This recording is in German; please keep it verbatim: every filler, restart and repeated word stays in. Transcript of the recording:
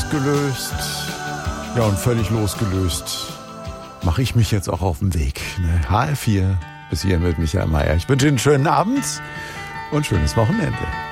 losgelöst. Ja, und völlig losgelöst mache ich mich jetzt auch auf den Weg. Ne? H R vier bis hier mit Michael Mayer. Ich wünsche Ihnen einen schönen Abend und schönes Wochenende.